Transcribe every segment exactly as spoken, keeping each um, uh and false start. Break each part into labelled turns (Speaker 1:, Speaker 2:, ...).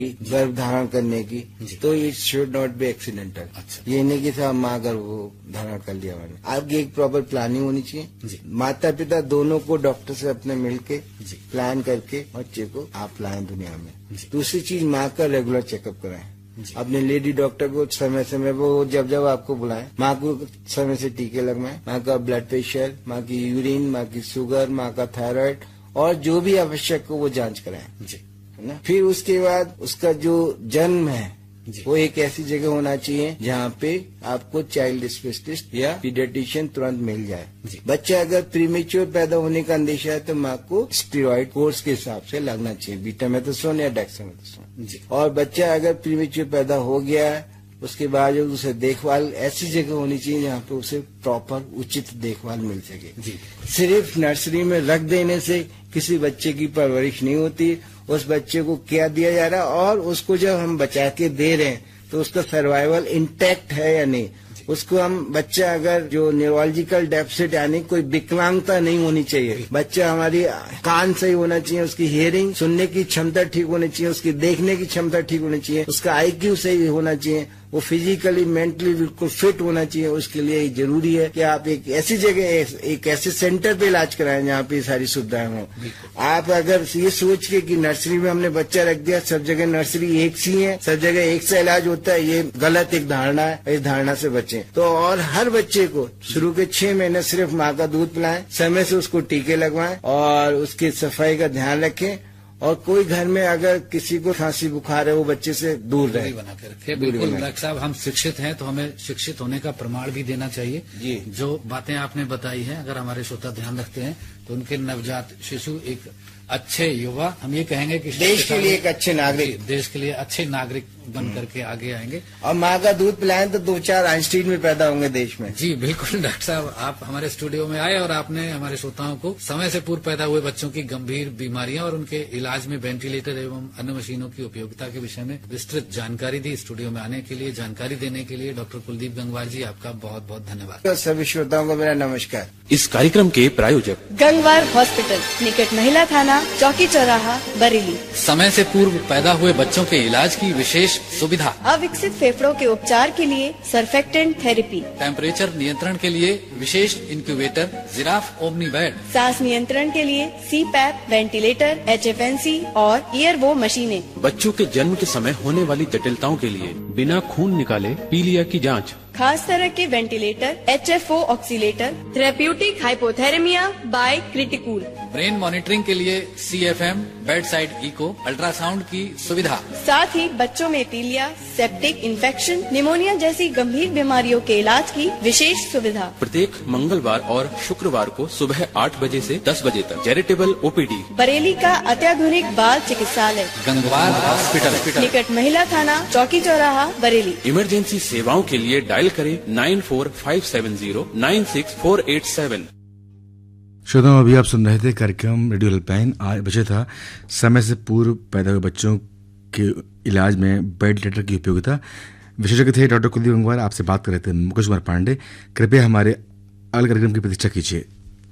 Speaker 1: गर्भ धारण करने की, तो it should not be accidental. अच्छा। ये नहीं कि साहब माँ गर्भ धारण कर लिया मैंने। आपकी एक प्रॉपर प्लानिंग होनी चाहिए। माता पिता दोनों को डॉक्टर से अपने मिलके प्लान करके बच्चे को आप लाएं दुनिया में। दूसरी चीज, माँ का रेगुलर चेकअप कराएं। अपने लेडी डॉक्टर को समय समय वो जब जब आपको बुलाएं, माँ को समय से टीके लगवाएं। माँ का ब्लड प्रेशर, माँ की यूरिन, माँ की शुगर, माँ का थायराइड और जो भी आवश्यक हो वो जांच कराएं, है ना। फिर उसके बाद उसका जो जन्म है वो एक ऐसी जगह होना चाहिए जहाँ पे आपको चाइल्ड स्पेशलिस्ट या पीडियाट्रिशियन तुरंत मिल जाए। बच्चा अगर प्रीमेच्योर पैदा होने का अंदेशा है तो माँ को स्टेरॉइड कोर्स के हिसाब से लगना चाहिए, बीटामेथासोन या डेक्सामेथासोन। और बच्चा अगर प्रीमेच्योर पैदा हो गया है उसके बाद उसे देखभाल ऐसी जगह होनी चाहिए जहाँ पे उसे प्रॉपर उचित देखभाल मिल सके। सिर्फ नर्सरी में रख देने से किसी बच्चे की परवरिश नहीं होती। उस बच्चे को क्या दिया जा रहा है और उसको जब हम बचा के दे रहे हैं तो उसका सर्वाइवल इंटैक्ट है या नहीं। उसको हम बच्चा अगर जो न्यूरोलॉजिकल डेफिसिट यानी कोई विकलांगता नहीं होनी चाहिए, बच्चा हमारी कान सही होना चाहिए, उसकी हियरिंग सुनने की क्षमता ठीक होनी चाहिए, उसकी देखने की क्षमता ठीक होनी चाहिए, उसका आईक्यू सही होना चाहिए, वो फिजिकली मेंटली बिल्कुल फिट होना चाहिए। उसके लिए जरूरी है कि आप एक ऐसी जगह एक ऐसे सेंटर पे इलाज कराएं जहाँ पे सारी सुविधाएं हों। आप अगर ये सोच के कि नर्सरी में हमने बच्चा रख दिया, सब जगह नर्सरी एक सी है, सब जगह एक सा इलाज होता है, ये गलत एक धारणा है। इस धारणा से बचें। तो और हर बच्चे को शुरू के छह महीने सिर्फ माँ का दूध पिलाएं, समय से उसको टीके लगवाएं और उसकी सफाई का ध्यान रखें। और कोई घर में अगर किसी को खांसी बुखार है वो बच्चे से दूर रहे,
Speaker 2: बना के रखे। बिल्कुल डॉक्टर साहब, हम शिक्षित हैं तो हमें शिक्षित होने का प्रमाण भी देना चाहिए। जी। जो बातें आपने बताई हैं अगर हमारे श्रोता ध्यान रखते हैं तो उनके नवजात शिशु एक अच्छे युवा, हम ये कहेंगे कि
Speaker 1: देश के लिए एक अच्छे नागरिक,
Speaker 2: देश के लिए अच्छे नागरिक बन करके आगे आएंगे।
Speaker 1: और माँ का दूध पिलाएं तो दो चार आइंस्टीन में पैदा होंगे देश में।
Speaker 2: जी बिल्कुल डॉक्टर साहब, आप हमारे स्टूडियो में आए और आपने हमारे श्रोताओं को समय से पूर्व पैदा हुए बच्चों की गंभीर बीमारियां और उनके इलाज में वेंटिलेटर एवं अन्य मशीनों की उपयोगिता के विषय में विस्तृत जानकारी दी। स्टूडियो में आने के लिए, जानकारी देने के लिए डॉक्टर कुलदीप गंगवार जी आपका बहुत बहुत धन्यवाद।
Speaker 1: सभी श्रोताओं को मेरा नमस्कार।
Speaker 3: इस कार्यक्रम के प्रायोजक
Speaker 4: गंगवार हॉस्पिटल, निकट महिला थाना, चौकी चौराहा, बरेली।
Speaker 2: समय से पूर्व पैदा हुए बच्चों के इलाज की विशेष सुविधा।
Speaker 4: अविकसित फेफड़ों के उपचार के लिए सर्फेक्टेंट थेरेपी।
Speaker 2: टेम्परेचर नियंत्रण के लिए विशेष इंक्यूबेटर जिराफ ओमनी बेड।
Speaker 4: सांस नियंत्रण के लिए सी pipe, ventilator, H F N C और ईयरवो मशीनें।
Speaker 3: बच्चों के जन्म के समय होने वाली जटिलताओं के लिए बिना खून निकाले पीलिया की जांच।
Speaker 4: खास तरह के ventilator, H F O oscillator, therapeutic हाइपोथेरेमिया bye क्रिटिकूल।
Speaker 2: Brain monitoring के लिए C F M, bed side eco, ultrasound की सुविधा।
Speaker 4: साथ ही बच्चों में पीलिया, सेप्टिक इन्फेक्शन, निमोनिया जैसी गंभीर बीमारियों के इलाज की विशेष सुविधा।
Speaker 3: प्रत्येक मंगलवार और शुक्रवार को सुबह आठ बजे से दस बजे तक charitable O P D.
Speaker 4: Bareilly का अत्याधुनिक बाल चिकित्सालय
Speaker 2: गंगवार हॉस्पिटल,
Speaker 4: निकट महिला थाना, चौकी चौराहा, बरेली।
Speaker 3: इमरजेंसी सेवाओं के लिए डायल करें nine four five seven zero nine six four eight seven.
Speaker 5: श्रोताओं, अभी आप सुन रहे थे कार्यक्रम रेडियो हेल्पलाइन। आज विषय था समय से पूर्व पैदा हुए बच्चों के इलाज में वेंटिलेटर की उपयोगिता। विशेषज्ञ थे डॉक्टर कुलदीप गंगवार। आपसे बात कर रहे थे मुकेश कुमार पांडे। कृपया हमारे अगले कार्यक्रम की प्रतीक्षा कीजिए।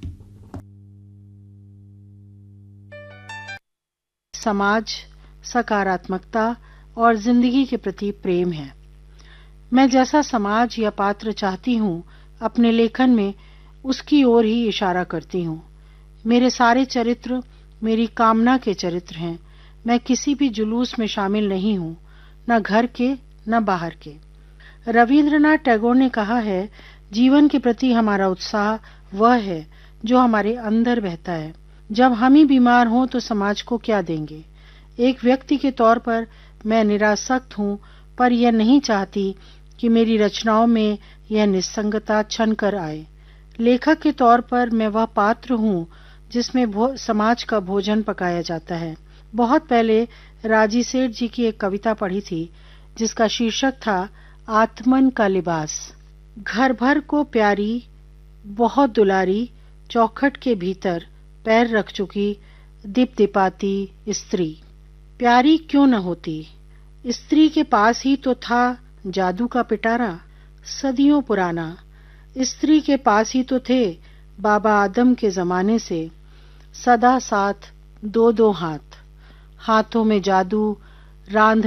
Speaker 6: समाज, सकारात्मकता और जिंदगी के प्रति प्रेम है। मैं जैसा समाज या पात्र चाहती हूँ, अपने लेखन में उसकी ओर ही इशारा करती हूँ। मेरे सारे चरित्र मेरी कामना के चरित्र हैं। मैं किसी भी जुलूस में शामिल नहीं हूँ, न घर के न बाहर के। रविंद्रनाथ टैगोर ने कहा है, जीवन के प्रति हमारा उत्साह वह है जो हमारे अंदर बहता है। जब हम ही बीमार हों तो समाज को क्या देंगे। एक व्यक्ति के तौर पर मैं निरासक्त हूँ, पर यह नहीं चाहती कि मेरी रचनाओं में यह निस्संगता छन कर आए। लेखक के तौर पर मैं वह पात्र हूँ जिसमें समाज का भोजन पकाया जाता है। बहुत पहले राजी सेठ जी की एक कविता पढ़ी थी जिसका शीर्षक था आत्मन का लिबास। घर भर को प्यारी बहुत दुलारी, चौखट के भीतर पैर रख चुकी दीपदीपाती स्त्री। प्यारी क्यों न होती, स्त्री के पास ही तो था जादू का पिटारा सदियों पुराना। स्त्री के पास ही तो थे बाबा आदम के जमाने से सदा साथ दो दो हाथ। हाथों में जादू, रांध